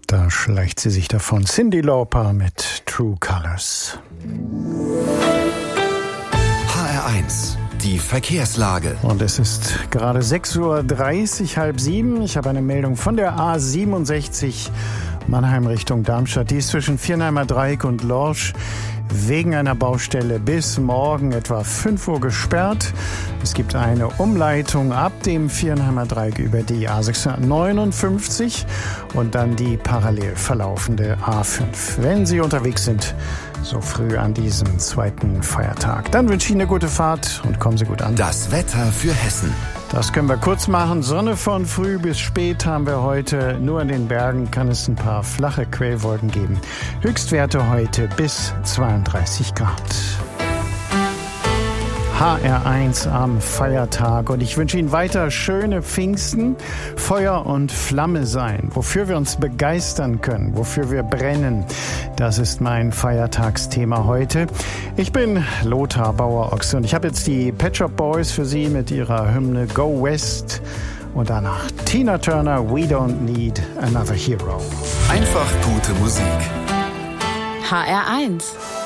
Da schleicht sie sich davon. Cyndi Lauper mit True Colors. HR1, die Verkehrslage. Und es ist gerade 6:30 Uhr, 6:30. Ich habe eine Meldung von der A67 Mannheim Richtung Darmstadt. Die ist zwischen Viernheimer Dreieck und Lorsch wegen einer Baustelle bis morgen etwa 5 Uhr gesperrt. Es gibt eine Umleitung ab dem Viernheimer Dreieck über die A659 und dann die parallel verlaufende A5. Wenn Sie unterwegs sind, so früh an diesem zweiten Feiertag, dann wünsche ich Ihnen eine gute Fahrt und kommen Sie gut an. Das Wetter für Hessen. Das können wir kurz machen. Sonne von früh bis spät haben wir heute. Nur in den Bergen kann es ein paar flache Quellwolken geben. Höchstwerte heute bis 32 Grad. HR1 am Feiertag und ich wünsche Ihnen weiter schöne Pfingsten, Feuer und Flamme sein, wofür wir uns begeistern können, wofür wir brennen. Das ist mein Feiertagsthema heute. Ich bin Lothar Bauer-Ochse und ich habe jetzt die Pet Shop Boys für Sie mit ihrer Hymne Go West und danach Tina Turner, We Don't Need Another Hero. Einfach gute Musik. HR1